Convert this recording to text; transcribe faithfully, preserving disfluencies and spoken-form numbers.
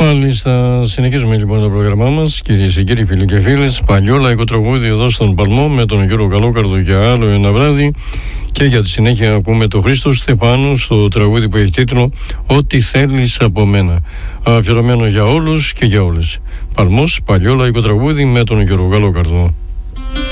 Μάλιστα, συνεχίζουμε λοιπόν το πρόγραμμά μας, κυρίες και κύριοι, φίλοι και φίλες. Παλιό λαϊκό τραγούδι εδώ στον Παλμό με τον κύριο Καλόκαρδο για άλλο ένα βράδυ. Και για τη συνέχεια ακούμε τον Χρήστο Στεφάνου στο τραγούδι που έχει τίτλο «Ό,τι θέλεις από μένα». Αφιερωμένο για όλους και για όλες. Παλμός, παλιό λαϊκό τραγούδι με τον κύριο Καλόκαρδο.